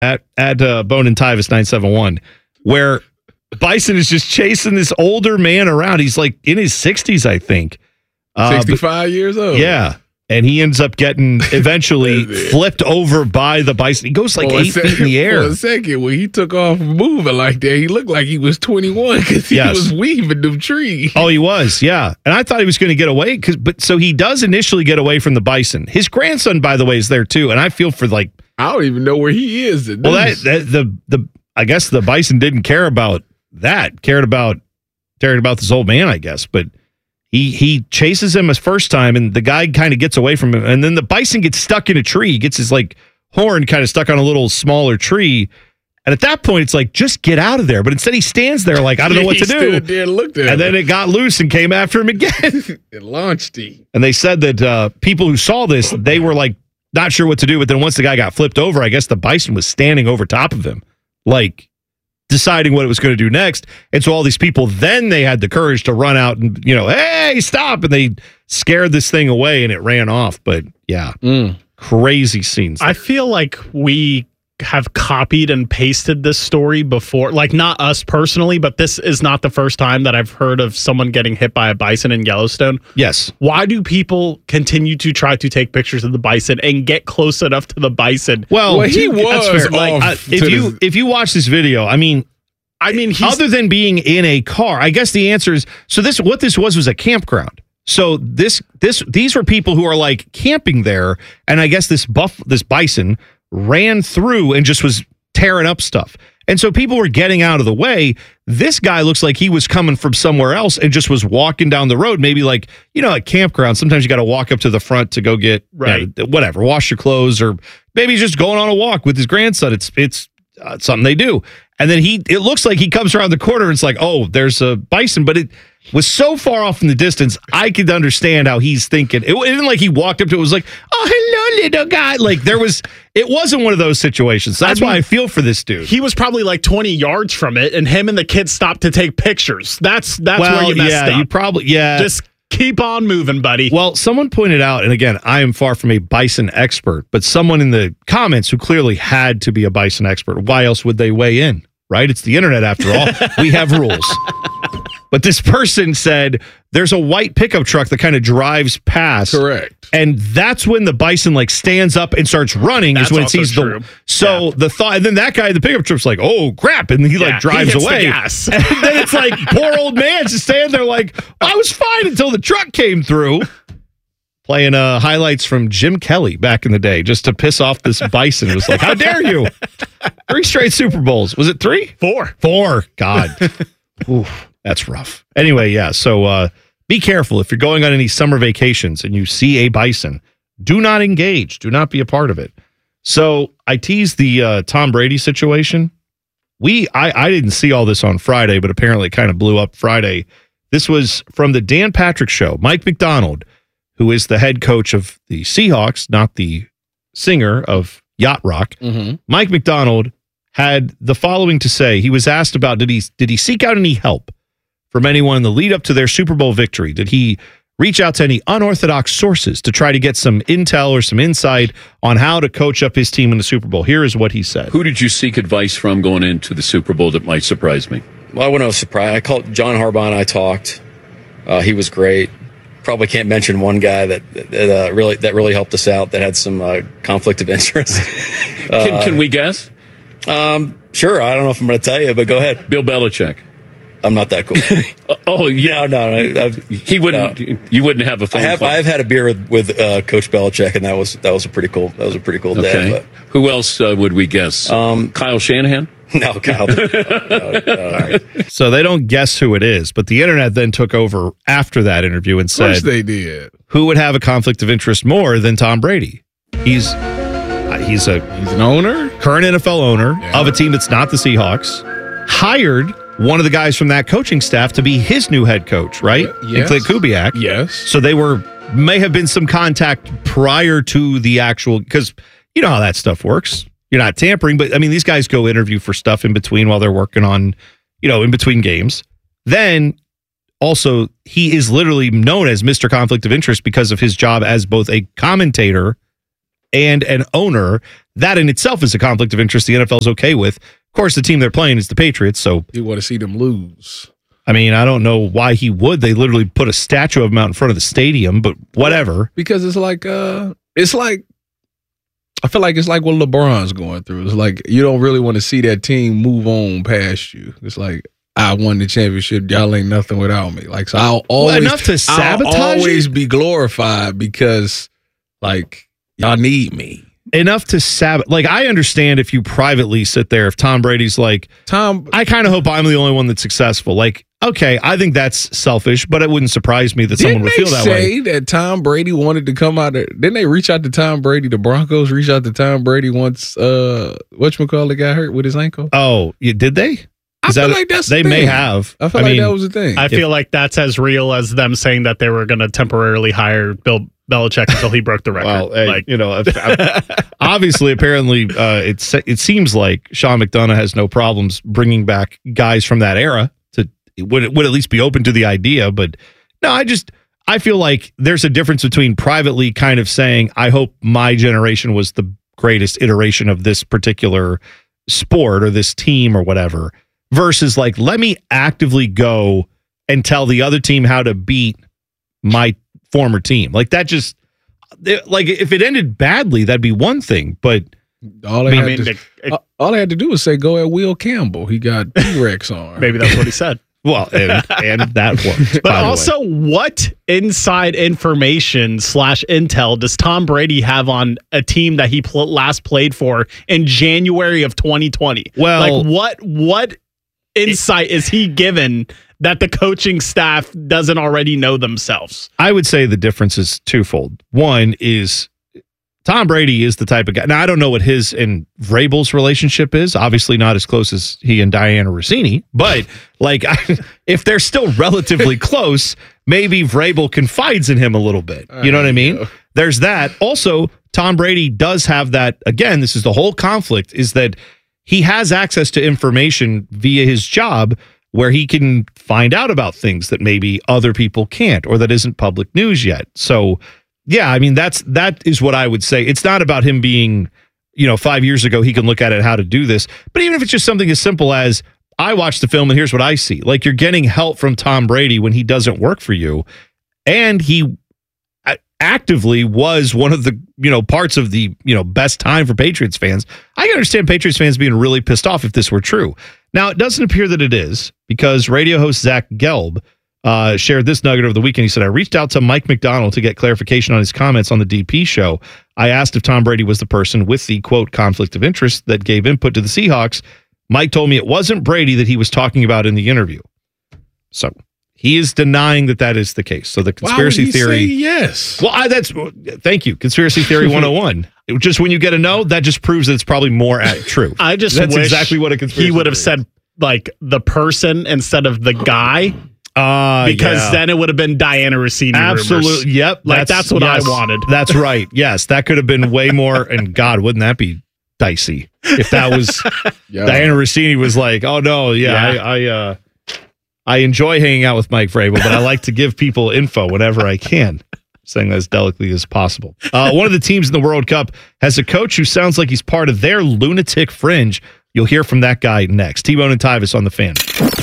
at Bone and Tyvis 971, where Bison is just chasing this older man around. He's like in his 60s, I think. 65 years old. Yeah. And he ends up getting eventually flipped over by the bison. He goes like 8 feet in the air. For a second, when he took off moving like that, he looked like he was 21 because he was weaving them trees. Oh, he was, yeah. And I thought he was going to get away, so he does initially get away from the bison. His grandson, by the way, is there too. And I feel for I don't even know where he is. Well, I guess the bison didn't care about that. Cared about this old man, I guess, but. He chases him his first time, and the guy kind of gets away from him, and then the bison gets stuck in a tree. He gets his horn kind of stuck on a little smaller tree, and at that point, it's like, just get out of there. But instead, he stands there like, I don't know what to do. Stood there and looked at him. Then it got loose and came after him again. It launched him. And they said that people who saw this, they were like not sure what to do. But then once the guy got flipped over, I guess the bison was standing over top of him, like deciding what it was going to do next. And so all these people, then they had the courage to run out and, hey, stop. And they scared this thing away and it ran off. But yeah, crazy scenes. I feel like we have copied and pasted this story before, like not us personally, but this is not the first time that I've heard of someone getting hit by a bison in Yellowstone. Yes. Why do people continue to try to take pictures of the bison and get close enough to the bison? Well he was off. If you watch this video, I mean, he's, other than being in a car, I guess the answer is, so what this was a campground. So these were people who are like camping there, and I guess this bison ran through and just was tearing up stuff. And so people were getting out of the way. This guy looks like he was coming from somewhere else and just was walking down the road. Maybe like, at campground, sometimes you got to walk up to the front to go get whatever, wash your clothes, or maybe he's just going on a walk with his grandson. It's something they do. And then it looks like he comes around the corner and it's like, oh, there's a bison, but it was so far off in the distance, I could understand how he's thinking. It wasn't like he walked up to it, was like, oh, hello, little guy. Like it wasn't one of those situations. That's why I feel for this dude. He was probably like 20 yards from it, and him and the kids stopped to take pictures. That's where you messed up. You probably, just keep on moving, buddy. Well, someone pointed out, and again, I am far from a bison expert, but someone in the comments who clearly had to be a bison expert. Why else would they weigh in? Right? It's the internet after all. We have rules. But this person said there's a white pickup truck that kind of drives past. Correct. And that's when the bison stands up and starts running. That's is when it sees true. The thought, and then that guy in the pickup truck's like, oh crap, and he drives away. The gas. And then it's like poor old man just standing there like, I was fine until the truck came through. Playing highlights from Jim Kelly back in the day just to piss off this bison. It was like, how dare you? 3 straight Super Bowls. Was it 3? 4. God. Oof, that's rough. Anyway, yeah. So be careful. If you're going on any summer vacations and you see a bison, do not engage. Do not be a part of it. So I teased the Tom Brady situation. I didn't see all this on Friday, but apparently it kind of blew up Friday. This was from the Dan Patrick Show. Mike McDonald, who is the head coach of the Seahawks, not the singer of Yacht Rock. Mm-hmm. Mike McDonald had the following to say. He was asked about, did he seek out any help from anyone in the lead up to their Super Bowl victory? Did he reach out to any unorthodox sources to try to get some intel or some insight on how to coach up his team in the Super Bowl? Here is what he said. Who did you seek advice from going into the Super Bowl that might surprise me? Well, I wasn't surprised. I called John Harbaugh and I talked. He was great. Probably can't mention one guy that really helped us out that had some conflict of interest. Can we guess? Sure. I don't know if I'm going to tell you, but go ahead. Bill Belichick. I'm not that cool. Oh yeah, no. He wouldn't. No. You wouldn't have a phone call. I've had a beer with Coach Belichick, and that was a pretty cool. That was a pretty cool day. But. Who else would we guess? Kyle Shanahan. No, Kyle. No. So they don't guess who it is, but the internet then took over after that interview and said, of course they did. Who would have a conflict of interest more than Tom Brady? He's an owner, current NFL owner of a team that's not the Seahawks. Hired one of the guys from that coaching staff to be his new head coach, right? Yes. Clint Kubiak. Yes. So may have been some contact prior to the actual, because you know how that stuff works. You're not tampering, but I mean, these guys go interview for stuff in between while they're working on, in between games. Then also, he is literally known as Mr. Conflict of Interest because of his job as both a commentator and an owner. that in itself is a conflict of interest the NFL's okay with. Of course, the team they're playing is the Patriots, so you want to see them lose. I mean, I don't know why he would. They literally put a statue of him out in front of the stadium, but whatever. Because it's like I feel like it's like what LeBron's going through. It's like you don't really want to see that team move on past you. It's like, I won the championship. Y'all ain't nothing without me. Like, so I'll always be glorified because, like, y'all need me. Enough to like, I understand if you privately sit there, if Tom Brady's like, I kind of hope I'm the only one that's successful. Like, okay, I think that's selfish, but it wouldn't surprise me that someone would feel that way. Didn't they say that Tom Brady wanted to come out? Didn't they reach out to Tom Brady? The Broncos reached out to Tom Brady once whatchamacallit got hurt with his ankle. Oh, did they? I feel like that's they may have. I feel like that was the thing. I feel like that's as real as them saying that they were going to temporarily hire Bill Belichick until he broke the record. Well, hey, obviously, apparently, it seems like Sean McDonough has no problems bringing back guys from that era. Would at least be open to the idea, but no, I feel like there's a difference between privately kind of saying, I hope my generation was the greatest iteration of this particular sport or this team or whatever, versus like, let me actively go and tell the other team how to beat my former team. Like that just, like if it ended badly, that'd be one thing, but all I had to do was say, go at Will Campbell. He got T-Rex on. Maybe that's what he said. Well, and that worked. But also, what inside information / intel does Tom Brady have on a team that he last played for in January of 2020? Well, like what insight is he given that the coaching staff doesn't already know themselves? I would say the difference is twofold. One is Tom Brady is the type of guy. Now, I don't know what his and Vrabel's relationship is. Obviously not as close as he and Diana Rossini. But, like, if they're still relatively close, maybe Vrabel confides in him a little bit. You know what I mean? There's that. Also, Tom Brady does have that. Again, this is the whole conflict, is that he has access to information via his job where he can find out about things that maybe other people can't or that isn't public news yet. So, yeah, I mean, that is what I would say. It's not about him being, 5 years ago, he can look at it, how to do this. But even if it's just something as simple as, I watched the film and here's what I see. Like, you're getting help from Tom Brady when he doesn't work for you. And he actively was one of the, parts of the, best time for Patriots fans. I can understand Patriots fans being really pissed off if this were true. Now, it doesn't appear that it is, because radio host Zach Gelb shared this nugget over the weekend. He said, I reached out to Mike McDonald to get clarification on his comments on the DP show. I asked if Tom Brady was the person with the, quote, conflict of interest that gave input to the Seahawks. Mike told me it wasn't Brady that he was talking about in the interview. So he is denying that is the case. So the conspiracy theory. Say yes. Well, thank you. Conspiracy theory 101. Just when you get a no, that just proves that it's probably more true. I just That's wish exactly what a conspiracy he would have theory said, like, the person instead of the guy. Because then it would have been Diana Rossini. Absolutely. Rumors. Yep. That's what I wanted. That's right. Yes. That could have been way more. And God, wouldn't that be dicey if that was Diana Rossini was like, oh no. Yeah. I enjoy hanging out with Mike Vrabel, but I like to give people info whenever I can. Saying that as delicately as possible. One of the teams in the World Cup has a coach who sounds like he's part of their lunatic fringe. You'll hear from that guy next. T-Bone and Tyvis on the Fan.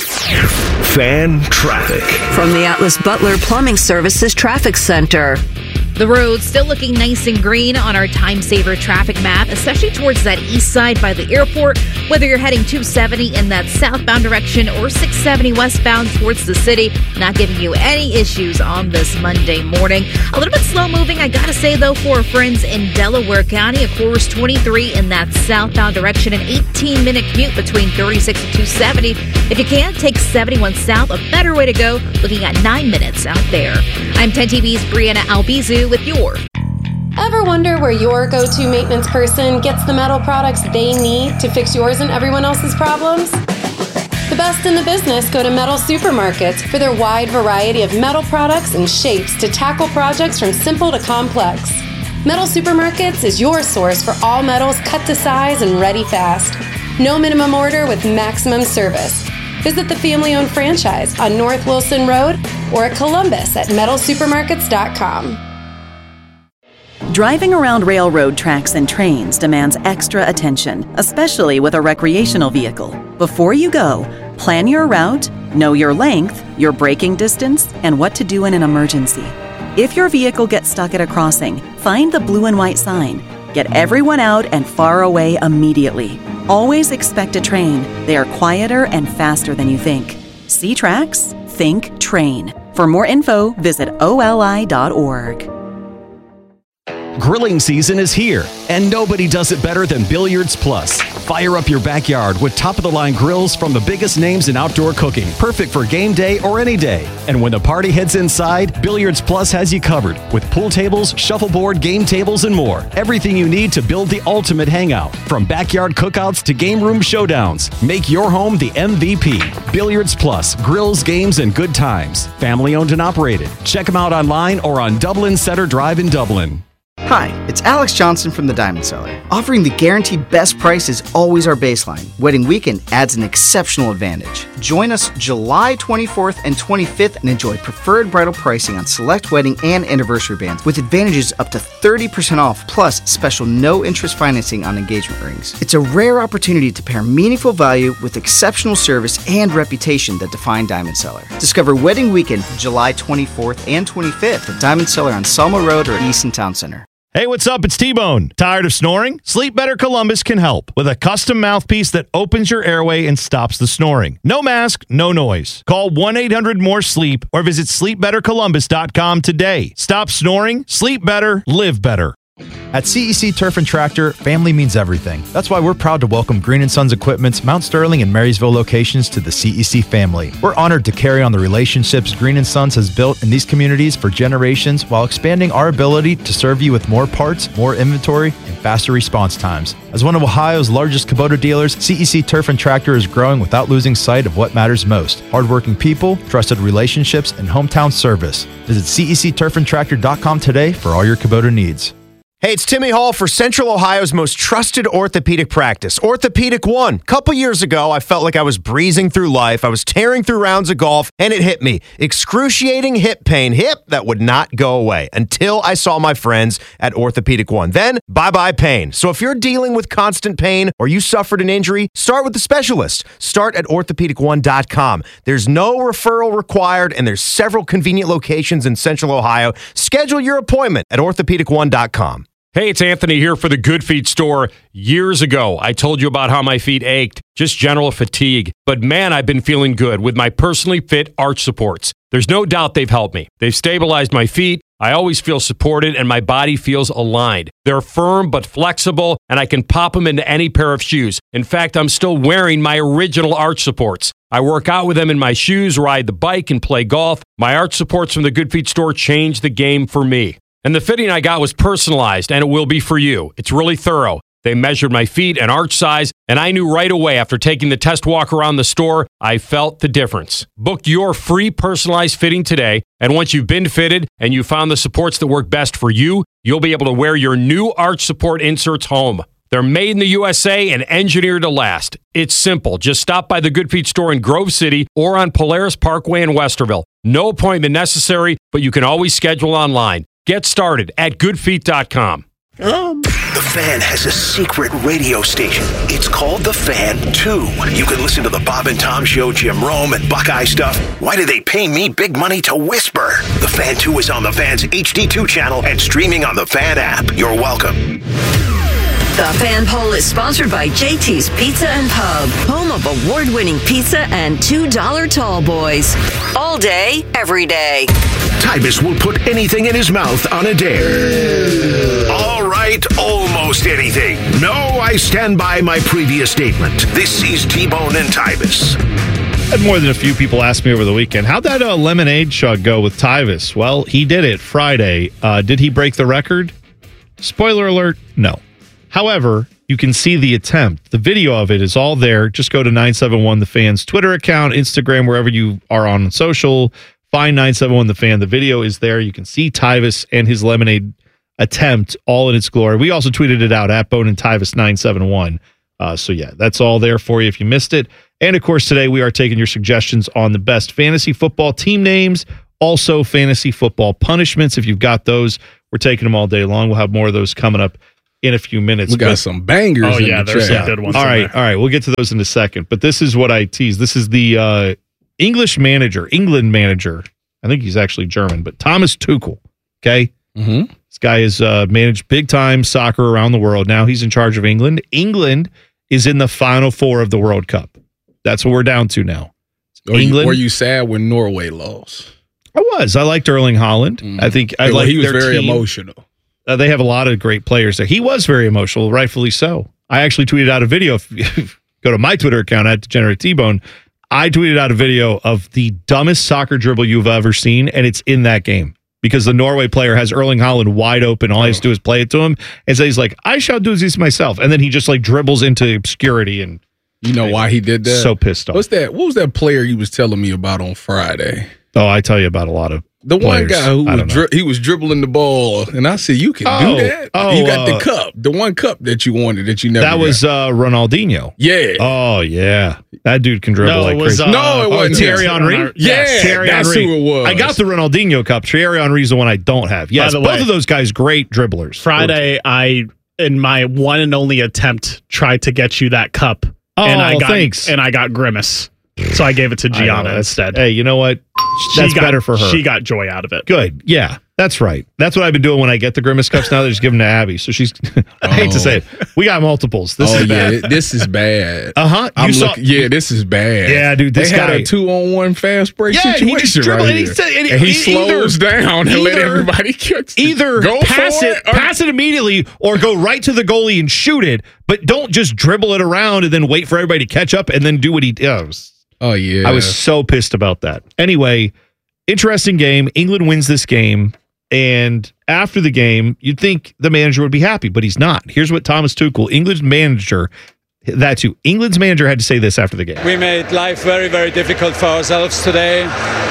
Fan traffic from the Atlas Butler Plumbing Services Traffic Center. The road's still looking nice and green on our time saver traffic map, especially towards that east side by the airport, whether you're heading 270 in that southbound direction or 670 westbound towards the city. Not giving you any issues on this Monday morning. A little bit slow moving, I gotta say, though, for our friends in Delaware County. Of course, 23 in that southbound direction, an 18-minute commute between 36 and 270. If you can, take 71 south, a better way to go, looking at 9 minutes out there. I'm 10 TV's Brianna Albizu with your. Ever wonder where your go-to maintenance person gets the metal products they need to fix yours and everyone else's problems? The best in the business go to Metal Supermarkets for their wide variety of metal products and shapes to tackle projects from simple to complex. Metal Supermarkets is your source for all metals cut to size and ready fast. No minimum order with maximum service. Visit the family-owned franchise on North Wilson Road or at Columbus at metalsupermarkets.com. Driving around railroad tracks and trains demands extra attention, especially with a recreational vehicle. Before you go, plan your route, know your length, your braking distance, and what to do in an emergency. If your vehicle gets stuck at a crossing, find the blue and white sign. Get everyone out and far away immediately. Always expect a train. They are quieter and faster than you think. See tracks? Think train. For more info, visit oli.org. Grilling season is here, and nobody does it better than Billiards Plus. Fire up your backyard with top-of-the-line grills from the biggest names in outdoor cooking, perfect for game day or any day. And when the party heads inside, Billiards Plus has you covered with pool tables, shuffleboard, game tables, and more. Everything you need to build the ultimate hangout, from backyard cookouts to game room showdowns. Make your home the MVP. Billiards Plus, grills, games, and good times. Family owned and operated. Check them out online or on Dublin Center Drive in Dublin. Hi, it's Alex Johnson from the Diamond Cellar. Offering the guaranteed best price is always our baseline. Wedding weekend adds an exceptional advantage. Join us July 24th and 25th and enjoy preferred bridal pricing on select wedding and anniversary bands with advantages up to 30% off plus special no-interest financing on engagement rings. It's a rare opportunity to pair meaningful value with exceptional service and reputation that define Diamond Cellar. Discover Wedding Weekend July 24th and 25th at Diamond Cellar on Selma Road or Easton Town Center. Hey, what's up? It's T-Bone. Tired of snoring? Sleep Better Columbus can help with a custom mouthpiece that opens your airway and stops the snoring. No mask, no noise. Call 1-800-MORE-SLEEP or visit sleepbettercolumbus.com today. Stop snoring, sleep better, live better. At CEC Turf and Tractor, family means everything. That's why we're proud to welcome Green & Sons Equipment's Mount Sterling and Marysville locations to the CEC family. We're honored to carry on the relationships Green & Sons has built in these communities for generations while expanding our ability to serve you with more parts, more inventory, and faster response times. As one of Ohio's largest Kubota dealers, CEC Turf and Tractor is growing without losing sight of what matters most: hardworking people, trusted relationships, and hometown service. Visit CECTurfandTractor.com today for all your Kubota needs. Hey, it's Timmy Hall for Central Ohio's most trusted orthopedic practice, Orthopedic One. A couple years ago, I felt like I was breezing through life. I was tearing through rounds of golf, and it hit me. Excruciating hip pain. Hip that would not go away until I saw my friends at Orthopedic One. Then, bye-bye pain. So if you're dealing with constant pain or you suffered an injury, start with the specialist. Start at orthopedic1.com. There's no referral required, and there's several convenient locations in Central Ohio. Schedule your appointment at orthopedic1.com. Hey, it's Anthony here for the Good Feet store. Years ago, I told you about how my feet ached, just general fatigue. But man, I've been feeling good with my personally fit arch supports. There's no doubt they've helped me. They've stabilized my feet. I always feel supported and my body feels aligned. They're firm but flexible, and I can pop them into any pair of shoes. In fact, I'm still wearing my original arch supports. I work out with them in my shoes, ride the bike, and play golf. My arch supports from the Good Feet store changed the game for me. And the fitting I got was personalized, and it will be for you. It's really thorough. They measured my feet and arch size, and I knew right away after taking the test walk around the store, I felt the difference. Book your free personalized fitting today, and once you've been fitted and you found the supports that work best for you, you'll be able to wear your new arch support inserts home. They're made in the USA and engineered to last. It's simple. Just stop by the Good Feet store in Grove City or on Polaris Parkway in Westerville. No appointment necessary, but you can always schedule online. Get started at goodfeet.com. The Fan has a secret radio station. It's called The Fan 2. You can listen to the Bob and Tom Show, Jim Rome, and Buckeye stuff. Why do they pay me big money to whisper? The Fan 2 is on the Fan's HD2 channel and streaming on the Fan app. You're welcome. The Fan Poll is sponsored by JT's Pizza and Pub, home of award-winning pizza and $2 tall boys. All day, every day. Tybus will put anything in his mouth on a dare. All right, almost anything. No, I stand by my previous statement. This is T-Bone and Tybus. Had more than a few people ask me over the weekend, how'd that lemonade chug go with Tybus? Well, he did it Friday. Did he break the record? Spoiler alert, no. However, you can see the attempt. The video of it is all there. Just go to 971 The Fan's Twitter account, Instagram, wherever you are on social. Find 971 The Fan. The video is there. You can see Tybus and his lemonade attempt all in its glory. We also tweeted it out at Bone and Tybus 971. So yeah, that's all there for you if you missed it. And of course, today we are taking your suggestions on the best fantasy football team names Also, fantasy football punishments. If you've got those, we're taking them all day long. We'll have more of those coming up in a few minutes. We got some bangers. Oh, in yeah, the there's chat. some good ones. All right. We'll get to those in a second. But this is what I tease. This is the England manager. I think he's actually German, but Thomas Tuchel. Okay. Mm-hmm. This guy has managed big time soccer around the world. Now he's in charge of England. England is in the Final Four of the World Cup. That's what we're down to now. England. Were you sad when Norway lost? I was. I liked Erling Haaland. I think I liked he was their very team. emotional. They have a lot of great players there. He was very emotional, rightfully so. I actually tweeted out a video. If you go to my Twitter account at Degenerate T-Bone, I tweeted out a video of the dumbest soccer dribble you've ever seen, and it's in that game. Because the Norway player has Erling Haaland wide open. All he has to do is play it to him. And so he's like, I shall do this myself. And then he just like dribbles into obscurity. And you know why he did that? So pissed off. What was that player you was telling me about on Friday? Oh, I tell you about a lot of the players. one guy who he was dribbling the ball, and I said, "You can do that. You got the cup, the one cup that you wanted that you never." That was Ronaldinho. Yeah. Oh yeah, that dude can dribble like crazy. No, it wasn't Thierry Henry. Yeah, Thierry that's Henry. who it was. I got the Ronaldinho cup. Thierry Henry's the one I don't have. Yes, By the both way, of those guys great dribblers. Friday, I in my one and only attempt tried to get you that cup. Oh, and I got, thanks. And I got Grimace. So I gave it to Gianna instead. Hey, you know what? That's better for her. She got joy out of it. Good. Yeah, that's right. That's what I've been doing when I get the Grimace cups now. They just give them to Abby. So she's, I hate to say it, we got multiples. This is bad. This is bad. Uh-huh. This is bad. Yeah, dude, this they had guy, a 2-on-1 fast break situation he just dribbled, right and he slows down and let everybody either go pass for pass it immediately, or go right to the goalie and shoot it. But don't just dribble it around and then wait for everybody to catch up and then do what he does. Oh, yeah. I was so pissed about that. Anyway, interesting game. England wins this game. And after the game, you'd think the manager would be happy, but he's not. Here's what Thomas Tuchel, England's manager, England's manager had to say this after the game. We made life very, very difficult for ourselves today.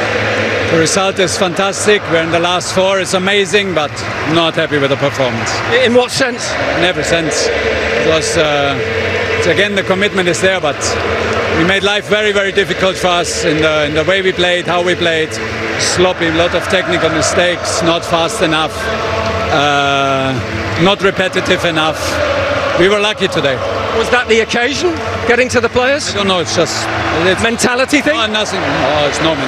The result is fantastic. We're in the last four. It's amazing, but not happy with the performance. In what sense? In every sense. It was, again, the commitment is there, but we made life very, very difficult for us in the way we played, how we played. Sloppy, a lot of technical mistakes, not fast enough, not repetitive enough. We were lucky today. Was that the occasion? Getting to the players? I don't know, it's mentality thing? No, nothing. No, it's no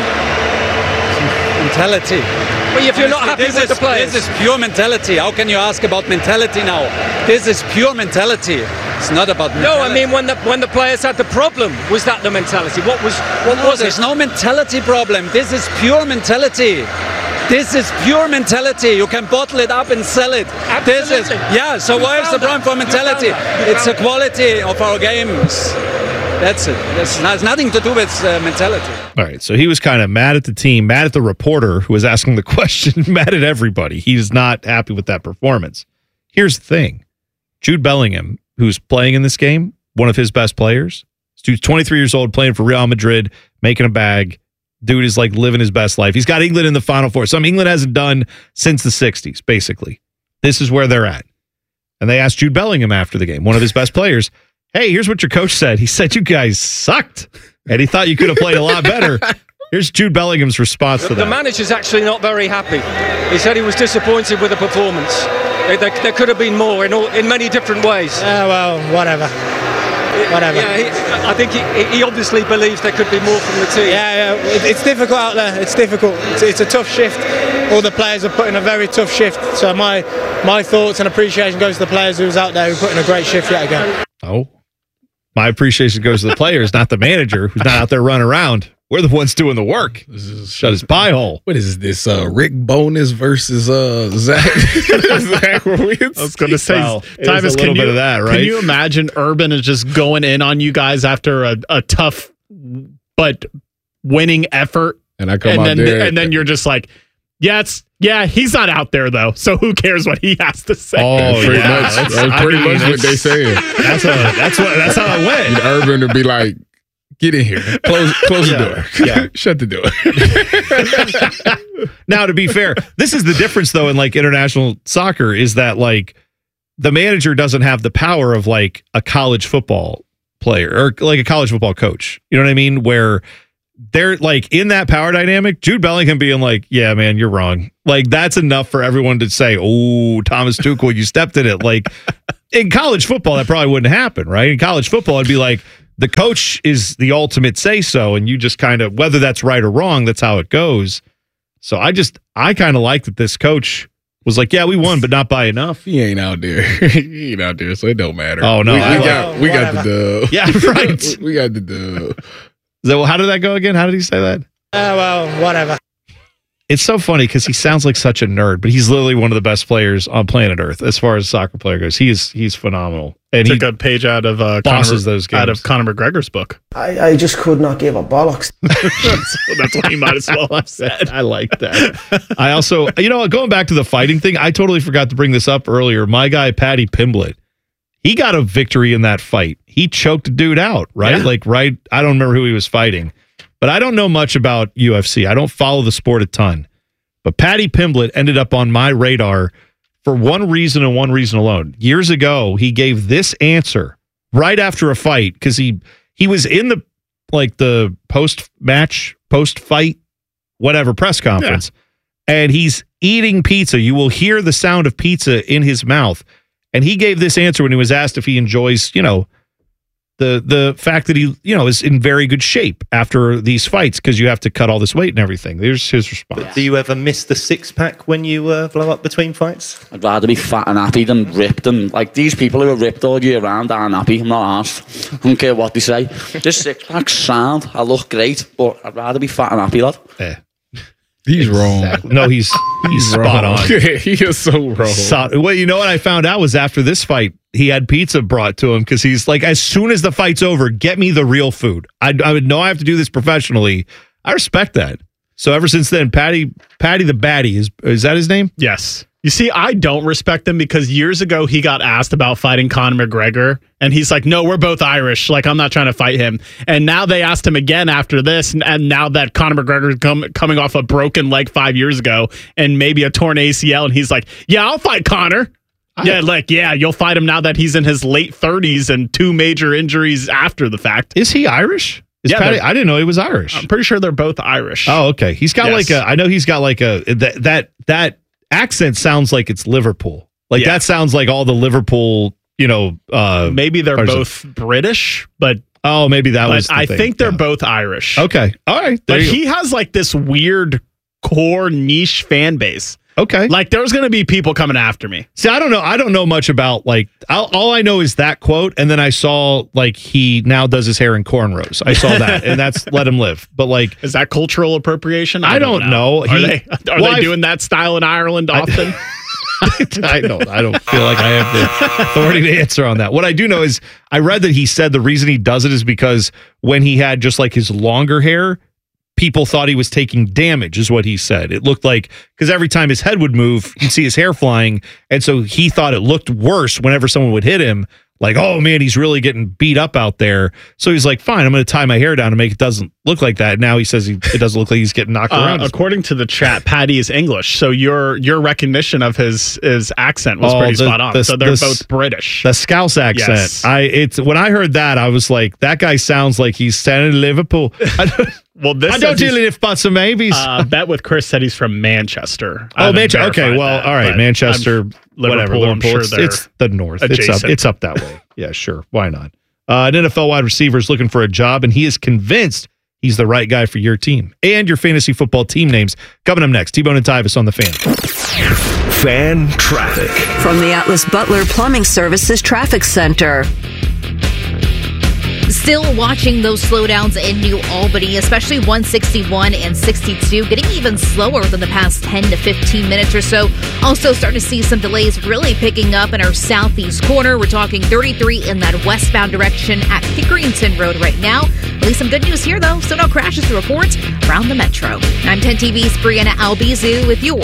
mentality. But if you're not happy with the players? This is pure mentality. How can you ask about mentality now? This is pure mentality. It's not about mentality. No, I mean when the players had the problem, was that the mentality? What was it? There's no mentality problem. This is pure mentality. This is pure mentality. You can bottle it up and sell it. Absolutely. So why is the problem for mentality? It's the quality of our games. That's it. It has nothing to do with mentality. All right, so he was kind of mad at the team, mad at the reporter who was asking the question, mad at everybody. He's not happy with that performance. Here's the thing. Jude Bellingham, who's playing in this game, one of his best players. This dude's 23 years old, playing for Real Madrid, making a bag. Dude is like living his best life. He's got England in the Final Four. Something England hasn't done since the 60s, basically. This is where they're at. And they asked Jude Bellingham after the game, one of his best players, hey, here's what your coach said. He said you guys sucked, and he thought you could have played a lot better. Here's Jude Bellingham's response to that. The manager's actually not very happy. He said he was disappointed with the performance. There could have been more in many different ways. Well, whatever. Yeah, I think he obviously believes there could be more from the team. Yeah, it's difficult out there. It's difficult. It's a tough shift. All the players are putting a very tough shift. So my thoughts and appreciation goes to the players who's out there who are putting a great shift yet again. Oh, my appreciation goes to the players, not the manager who's not out there running around. We're the ones doing the work. Shut his pie hole. What is this? Rick Bowness versus Zach Rowitz? I was going to say, Tyvus, can you, that, right? Can you imagine Urban is just going in on you guys after a tough but winning effort? And I come out there. And then you're just like, he's not out there, though. So who cares what he has to say? Oh, pretty much. That's pretty much what they say. That's how it went. And Urban would be like, get in here. Close the door. Yeah. Shut the door. Now, to be fair, this is the difference, though, in like international soccer is that like the manager doesn't have the power of like a college football player or like a college football coach. You know what I mean? Where they're like in that power dynamic, Jude Bellingham being like, yeah, man, you're wrong. Like that's enough for everyone to say, oh, Thomas Tuchel, you stepped in it. Like in college football, that probably wouldn't happen, right? In college football, it'd be like the coach is the ultimate say so. And you just kind of, whether that's right or wrong, that's how it goes. So I kind of like that this coach was like, yeah, we won, but not by enough. He ain't out there. He ain't out there, so it don't matter. Oh, no. We got the dub. Yeah, right. We got the dub. So how did that go again? How did he say that? Well, whatever. It's so funny because he sounds like such a nerd, but he's literally one of the best players on planet Earth as far as a soccer player goes. He's phenomenal. And took a page out of those games. out of Conor McGregor's book. I just could not give a bollocks. That's what he might as well have said. I like that. I also, going back to the fighting thing, I totally forgot to bring this up earlier. My guy, Paddy Pimblett, he got a victory in that fight. He choked a dude out, right? Yeah. I don't remember who he was fighting, but I don't know much about UFC. I don't follow the sport a ton. But Paddy Pimblett ended up on my radar for one reason and one reason alone. Years ago, he gave this answer right after a fight because he was in the post-match, post-fight, whatever press conference, and he's eating pizza. You will hear the sound of pizza in his mouth. And he gave this answer when he was asked if he enjoys, the fact that he, is in very good shape after these fights because you have to cut all this weight and everything. There's his response. But do you ever miss the six-pack when you blow up between fights? I'd rather be fat and happy than ripped. And like these people who are ripped all year round aren't happy. I'm not arsed. I don't care what they say. This six-pack's sound. I look great, but I'd rather be fat and happy, lad. Yeah. He's wrong. No, he's spot on. He is so wrong. Well, you know what I found out was after this fight, he had pizza brought to him because he's like, as soon as the fight's over, get me the real food. I would know I have to do this professionally. I respect that. So ever since then, Paddy the Baddie, is that his name? Yes. You see, I don't respect him because years ago he got asked about fighting Conor McGregor, and he's like, no, we're both Irish. Like, I'm not trying to fight him. And now they asked him again after this, and now that Conor McGregor coming off a broken leg 5 years ago and maybe a torn ACL, and he's like, yeah, I'll fight Conor. You'll fight him now that he's in his late 30s and 2 major injuries after the fact. Is he Irish? Paddy, I didn't know he was Irish. I'm pretty sure they're both Irish. Oh, okay. He's got I know he's got that accent sounds like it's Liverpool. That sounds like all the Liverpool, maybe they're both British, but maybe that was the I thing. think they're both Irish. Okay. All right. But he has like this weird core niche fan base. Okay. Like there's going to be people coming after me. See, I don't know much about all I know is that quote. And then I saw he now does his hair in cornrows. I saw that and that's let him live. But is that cultural appropriation? I don't know. Are they doing that style in Ireland often? I don't feel like I have the authority to answer on that. What I do know is I read that he said the reason he does it is because when he had just like his longer hair, people thought he was taking damage, is what he said. It looked like, because every time his head would move, you'd see his hair flying. And so he thought it looked worse whenever someone would hit him. Like, oh man, he's really getting beat up out there. So he's like, fine, I'm going to tie my hair down to make it doesn't look like that. Now he says it doesn't look like he's getting knocked around. According to the chat, Paddy is English. So your recognition of his accent was pretty spot on. So they're both British. The Scouse accent. Yes. When I heard that, I was like, that guy sounds like he's standing in Liverpool. Well, I don't really live but some maybes. Bet with Chris said he's from Manchester. Oh, Manchester. Okay, well, all right, Manchester, whatever. I'm sure it's the north. Adjacent. It's up that way. Yeah, sure. Why not? An NFL wide receiver is looking for a job, and he is convinced he's the right guy for your team and your fantasy football team names. Coming up next, T-Bone and Tyvis on the Fan. Fan traffic from the Atlas Butler Plumbing Services Traffic Center. Still watching those slowdowns in New Albany, especially 161 and 62, getting even slower than the past 10 to 15 minutes or so. Also starting to see some delays really picking up in our southeast corner. We're talking 33 in that westbound direction at Pickerington Road right now. At least some good news here, though. So no crashes to report around the metro. I'm 10 TV's Brianna Albizu with your...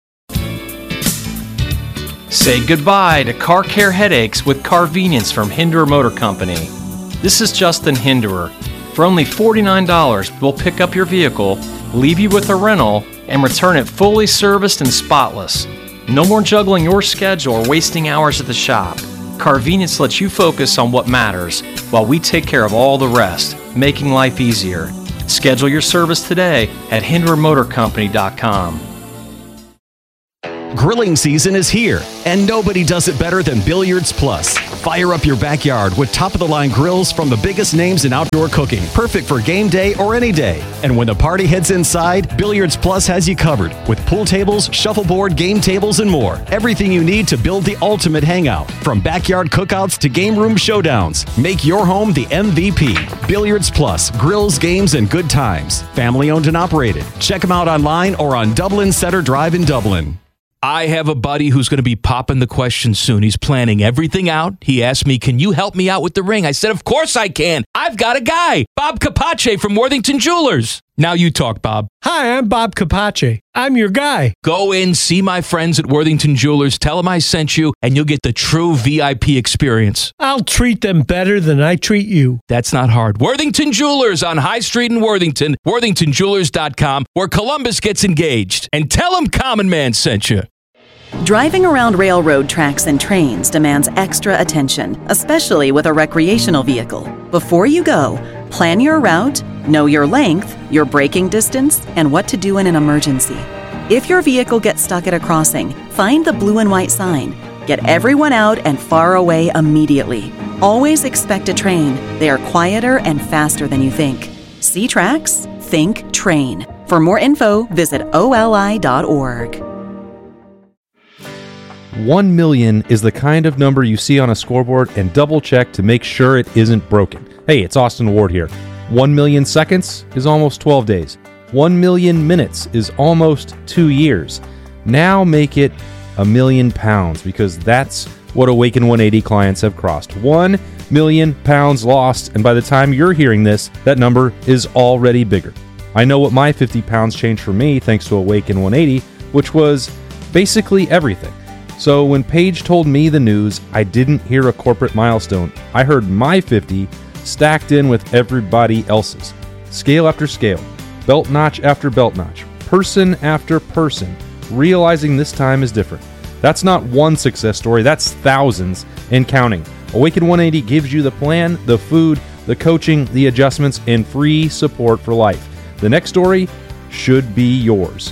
Say goodbye to car care headaches with Carvenience from Hinderer Motor Company. This is Justin Hinderer. For only $49, we'll pick up your vehicle, leave you with a rental, and return it fully serviced and spotless. No more juggling your schedule or wasting hours at the shop. Carvenience lets you focus on what matters, while we take care of all the rest, making life easier. Schedule your service today at HinderMotorCompany.com. Grilling season is here, and nobody does it better than Billiards Plus. Fire up your backyard with top-of-the-line grills from the biggest names in outdoor cooking, perfect for game day or any day. And when the party heads inside, Billiards Plus has you covered with pool tables, shuffleboard, game tables, and more. Everything you need to build the ultimate hangout, from backyard cookouts to game room showdowns. Make your home the MVP. Billiards Plus, grills, games, and good times. Family-owned and operated. Check them out online or on Dublin Center Drive in Dublin. I have a buddy who's going to be popping the question soon. He's planning everything out. He asked me, can you help me out with the ring? I said, of course I can. I've got a guy, Bob Capace from Worthington Jewelers. Now you talk, Bob. Hi, I'm Bob Capace. I'm your guy. Go in, see my friends at Worthington Jewelers, tell them I sent you, and you'll get the true VIP experience. I'll treat them better than I treat you. That's not hard. Worthington Jewelers on High Street in Worthington, worthingtonjewelers.com, where Columbus gets engaged. And tell them Common Man sent you. Driving around railroad tracks and trains demands extra attention, especially with a recreational vehicle. Before you go, plan your route, know your length, your braking distance, and what to do in an emergency. If your vehicle gets stuck at a crossing, find the blue and white sign. Get everyone out and far away immediately. Always expect a train. They are quieter and faster than you think. See tracks? Think train. For more info, visit oli.org. 1 million is the kind of number you see on a scoreboard and double check to make sure it isn't broken. Hey, it's Austin Ward here. 1 million seconds is almost 12 days. 1 million minutes is almost 2 years. Now make it £1,000,000, because that's what Awaken 180 clients have crossed. 1 million pounds lost, and by the time you're hearing this, that number is already bigger. I know what my 50 pounds changed for me thanks to Awaken 180, which was basically everything. So when Paige told me the news, I didn't hear a corporate milestone. I heard my 50 stacked in with everybody else's. Scale after scale, belt notch after belt notch, person after person, realizing this time is different. That's not one success story, that's thousands and counting. Awaken 180 gives you the plan, the food, the coaching, the adjustments, and free support for life. The next story should be yours.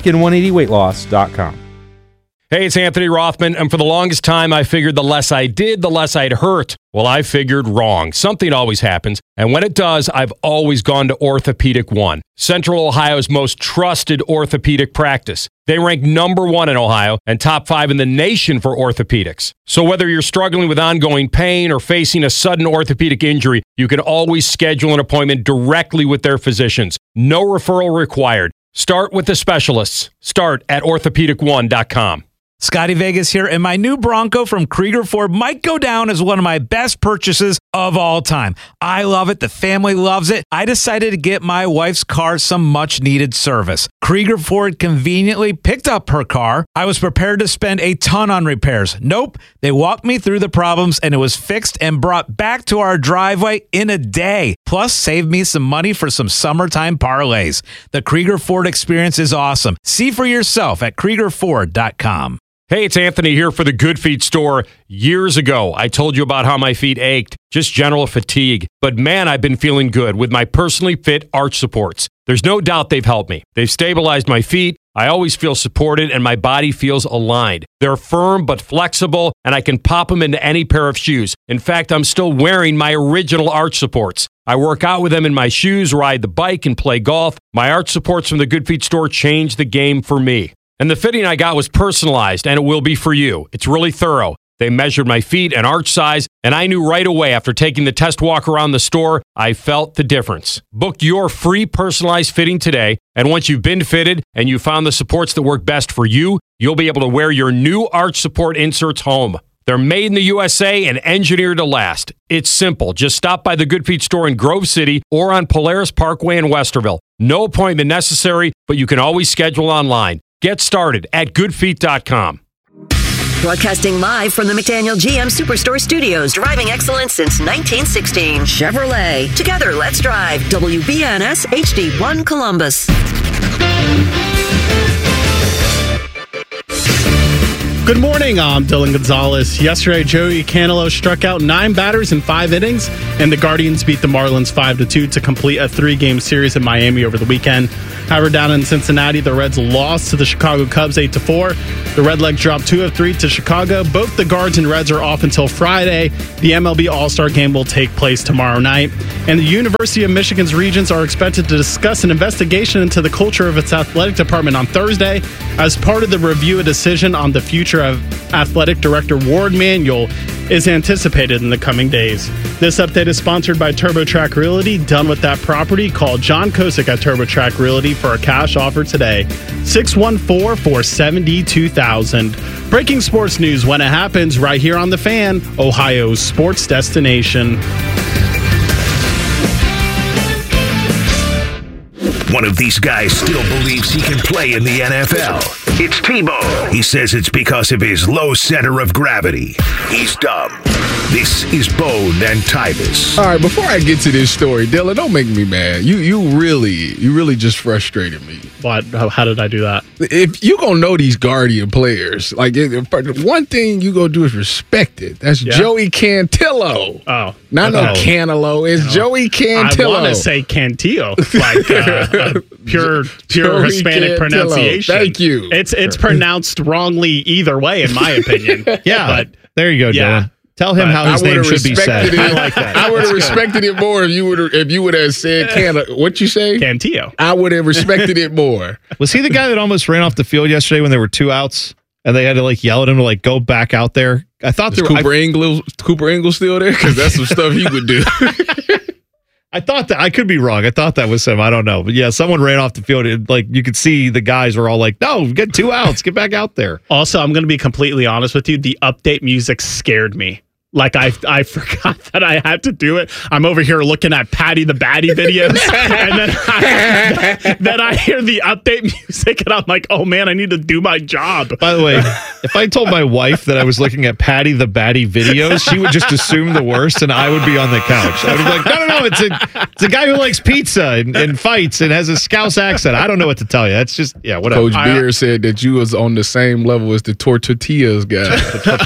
Awaken180weightloss.com. Hey, it's Anthony Rothman, and for the longest time, I figured the less I did, the less I'd hurt. Well, I figured wrong. Something always happens, and when it does, I've always gone to Orthopedic One, Central Ohio's most trusted orthopedic practice. They rank number 1 in Ohio and top 5 in the nation for orthopedics. So whether you're struggling with ongoing pain or facing a sudden orthopedic injury, you can always schedule an appointment directly with their physicians. No referral required. Start with the specialists. Start at orthopedic1.com. Scotty Vegas here, and my new Bronco from Krieger Ford might go down as one of my best purchases of all time. I love it. The family loves it. I decided to get my wife's car some much-needed service. Krieger Ford conveniently picked up her car. I was prepared to spend a ton on repairs. Nope. They walked me through the problems, and it was fixed and brought back to our driveway in a day. Plus, saved me some money for some summertime parlays. The Krieger Ford experience is awesome. See for yourself at KriegerFord.com. Hey, it's Anthony here for the Good Feet store. Years ago, I told you about how my feet ached, just general fatigue. But man, I've been feeling good with my personally fit arch supports. There's no doubt they've helped me. They've stabilized my feet. I always feel supported and my body feels aligned. They're firm but flexible, and I can pop them into any pair of shoes. In fact, I'm still wearing my original arch supports. I work out with them in my shoes, ride the bike, and play golf. My arch supports from the Good Feet store changed the game for me. And the fitting I got was personalized, and it will be for you. It's really thorough. They measured my feet and arch size, and I knew right away after taking the test walk around the store, I felt the difference. Book your free personalized fitting today, and once you've been fitted and you found the supports that work best for you, you'll be able to wear your new arch support inserts home. They're made in the USA and engineered to last. It's simple. Just stop by the Good Feet store in Grove City or on Polaris Parkway in Westerville. No appointment necessary, but you can always schedule online. Get started at goodfeet.com. Broadcasting live from the McDaniel GM Superstore Studios. Driving excellence since 1916. Chevrolet. Together, let's drive. WBNS HD1 Columbus. Good morning, I'm Dylan Gonzalez. Yesterday, Joey Canelo struck out 9 batters in 5 innings, and the Guardians beat the Marlins 5-2 to complete a 3-game series in Miami over the weekend. However, down in Cincinnati, the Reds lost to the Chicago Cubs 8-4. The Redlegs dropped 2 of 3 to Chicago. Both the Guards and Reds are off until Friday. The MLB All-Star Game will take place tomorrow night. And the University of Michigan's regents are expected to discuss an investigation into the culture of its athletic department on Thursday. As part of the review, a decision on the future of Athletic Director Ward Manuel is anticipated in the coming days. This update is sponsored by TurboTrack Realty. Done with that property? Call John Kosick at TurboTrack Realty for a cash offer today. 614-472-2000. Breaking sports news when it happens right here on The Fan, Ohio's sports destination. One of these guys still believes he can play in the NFL. It's Tebow. He says it's because of his low center of gravity. He's dumb. This is Bone and Tyvis. All right, before I get to this story, Dylan, don't make me mad. You really just frustrated me. What? How did I do that? If you gonna know these Guardian players, like one thing you gonna do is respect it. That's Joey Cantillo. Oh, not no Canelo. It's Joey Cantillo. I want to say Cantillo, like pure Joey Hispanic Cantillo. pronunciation. Thank you. It's pronounced wrongly either way, in my opinion. Yeah, but there you go, Dylan. Tell him how his name should be said. I like that. I would have respected it more if you would have said what you say? Cantillo. I would have respected it more. Was he the guy that almost ran off the field yesterday when there were 2 outs and they had to yell at him to go back out there? I thought Cooper Ingle still there because that's some stuff he would do. I thought that I could be wrong. I thought that was him. I don't know, but yeah, someone ran off the field. And, you could see the guys were all like, "No, get 2 outs, get back out there." Also, I'm going to be completely honest with you. The update music scared me. I forgot that I had to do it. I'm over here looking at Patty the Batty videos, and then I hear the update music, and I'm like, oh man, I need to do my job. By the way, if I told my wife that I was looking at Patty the Batty videos, she would just assume the worst, and I would be on the couch. I would be like, no, it's a guy who likes pizza and fights and has a Scouse accent. I don't know what to tell you. That's just, whatever. Coach Beer said that you was on the same level as the Tortillas guy.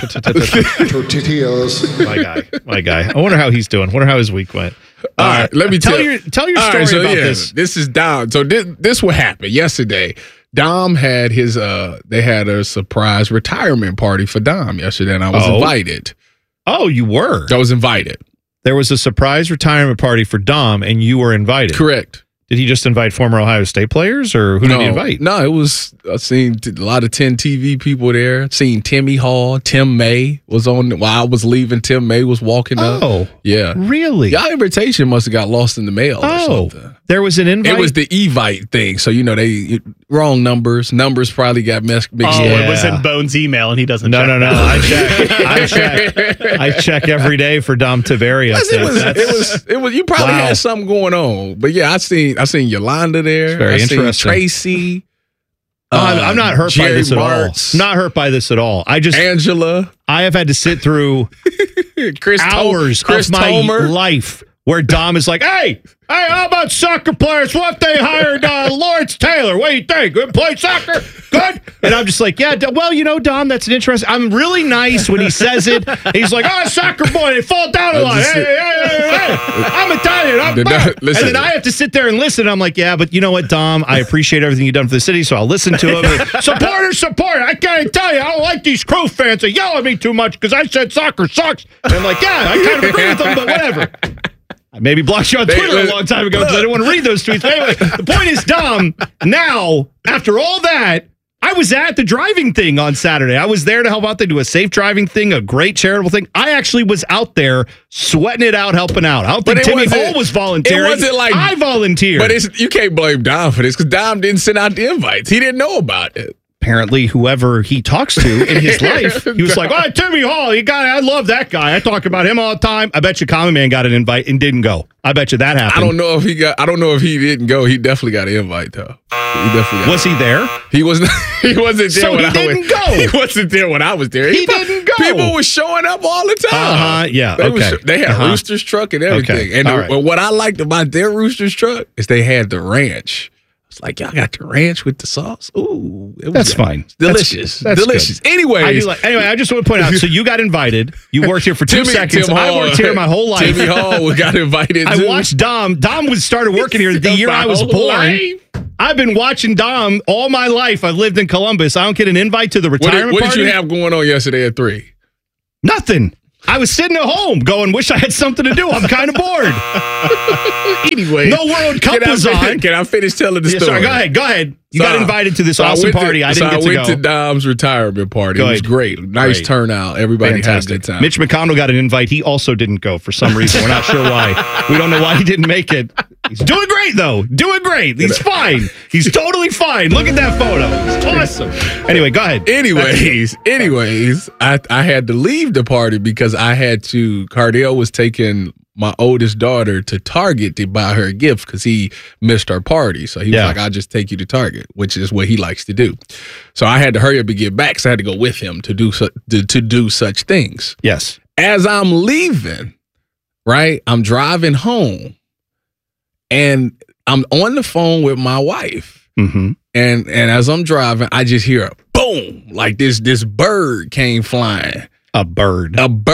Tortillas. My guy. I wonder how he's doing. I wonder how his week went. All right, let me tell your story about this. This is Dom. So this what happened yesterday. Dom had they had a surprise retirement party for Dom yesterday, and I was invited. Oh, you were? I was invited. There was a surprise retirement party for Dom, and you were invited. Correct. Did he just invite former Ohio State players, or who did he invite? No, it was, I seen a lot of 10 TV people there. I seen Timmy Hall. Tim May was on. While I was leaving, Tim May was walking up. Oh, yeah. Really? Y'all invitation must have got lost in the mail or something. There was an invite? It was the Evite thing. So, they wrong numbers. Numbers probably got mixed up. It was in Bones' email, and he doesn't check. No. I check every day for Dom Tavares. It was. You probably had something going on. But yeah, I seen Yolanda there. Very interesting. Tracy. I'm not hurt by this at Martz. all. Not hurt by this at all. Angela. I have had to sit through Chris hours of my life where Dom is like, hey, how about soccer players? What if they hired Lawrence Taylor? What do you think? Good play soccer? Good? And I'm just like, yeah, well, Dom, that's an interesting. I'm really nice when he says it. He's like, soccer boy, they fall down a lot. Hey, I'm Italian. I'm back. And then I have to sit there and listen. I'm like, yeah, but you know what, Dom? I appreciate everything you've done for the city, so I'll listen to him. Support. I can't tell you. I don't like these Crow fans. They yell at me too much because I said soccer sucks. And I'm like, yeah, I kind of agree with them, but whatever. I maybe blocked you on Twitter a long time ago because I didn't want to read those tweets. But anyway, the point is, Dom, now, after all that, I was at the driving thing on Saturday. I was there to help out. They do a safe driving thing, a great charitable thing. I actually was out there sweating it out, helping out. I don't think Timmy Hall was volunteering. It wasn't like I volunteered. But you can't blame Dom for this because Dom didn't send out the invites. He didn't know about it. Apparently, whoever he talks to in his life, he was like, Timmy Hall, I love that guy. I talk about him all the time. I bet you Common Man got an invite and didn't go. I bet you that happened. I don't know if he didn't go. He definitely got an invite though. Was he there? He wasn't there so when he didn't go. He wasn't there when I was there. He didn't go. People were showing up all the time. Yeah. They had Rooster's truck and everything. Okay. And what I liked about their Rooster's truck is they had the ranch. It's like, y'all got the ranch with the sauce. Ooh, That's fine. Delicious. That's delicious. good. Anyways. Anyway, I just want to point out, so you got invited. You worked here for 2 seconds. I worked here my whole life. Timmy Hall got invited. I watched Dom. Dom started working here the year I was born. I've been watching Dom all my life. I've lived in Columbus. I don't get an invite to the retirement What party. did you have going on yesterday at 3? Nothing. I was sitting at home going, wish I had something to do. I'm kind of bored. Anyway. No World Cup was on. Can I finish telling the story? Sorry, go ahead. You got invited to this awesome party. I didn't get to go. I went to Dom's retirement party. It was great. Nice turnout. Everybody had a good time. Mitch McConnell got an invite. He also didn't go for some reason. We're not sure why. We don't know why he didn't make it. He's doing great, though. Doing great. He's fine. He's totally fine. Look at that photo. It's awesome. Anyway, go ahead. Anyways, I had to leave the party because I had to. Cardale was taking my oldest daughter to Target to buy her a gift because he missed our party. So he was like, I'll just take you to Target, which is what he likes to do. So I had to hurry up and get back. So I had to go with him to do such things. Yes. As I'm leaving, right, I'm driving home and I'm on the phone with my wife. Mm-hmm. And as I'm driving, I just hear a boom, like this bird came flying. A bird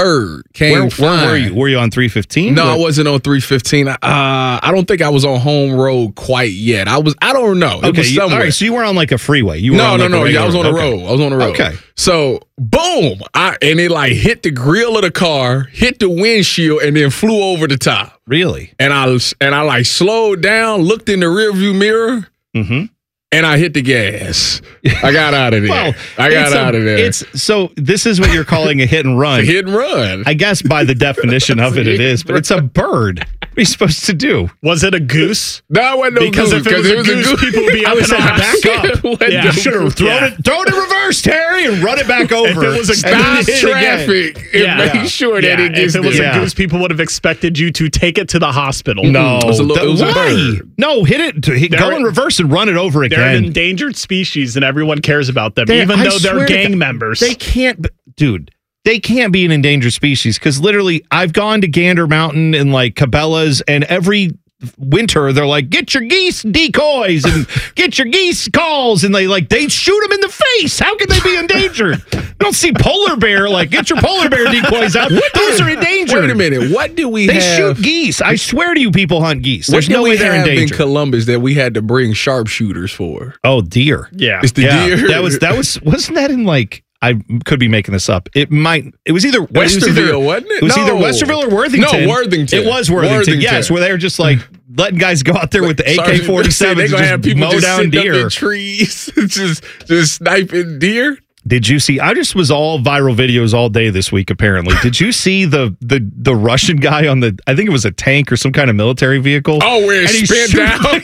came flying. Where were you? Were you on 315? No, I wasn't on 315. I don't think I was on home road quite yet. I don't know. It was somewhere. All right, so you were on like a freeway. No. I was on the road. Okay. So boom, and it like hit the grill of the car, hit the windshield, and then flew over the top. Really? And I like slowed down, looked in the rearview mirror. Mm-hmm. And I hit the gas. I got out of there. Well, I got out of there. So this is what you're calling a hit and run. It's a hit and run. I guess by the definition of it is, but it's a bird. What are you supposed to do? Was it a goose? No, it wasn't no because goose. Because if it was a goose, people would be up and back up. Yeah, should have thrown it in reverse, Terry, and run it back over. If it was a stop traffic and make sure that it gets If it was a goose, people would have expected you to take it to the hospital. No. It was a bird. No, hit it. Go in reverse and run it over again. They're an endangered species and everyone cares about them, even though they're gang members. They can't, dude. They can't be an endangered species because literally I've gone to Gander Mountain and like Cabela's and every winter they're like, get your geese decoys and get your geese calls, and they shoot them in the face. How can they be endangered? You don't see polar bear, like, get your polar bear decoys out. Those are endangered. Wait a minute. What do we have? They shoot geese. I swear to you, people hunt geese. There's no way they're endangered. In Columbus that we had to bring sharpshooters for? Oh, deer. Yeah. It's the deer. Wasn't that in like, I could be making this up. It was either Westerville, wasn't it? It was either Westerville or Worthington. No, Worthington. It was Worthington. Yes, where they were just like letting guys go out there with the AK-47s and just mow down deer. In trees, just sniping deer. Did you see? I just was all viral videos all day this week. Apparently, did you see the Russian guy on the? I think it was a tank or some kind of military vehicle. Oh, where it spins down.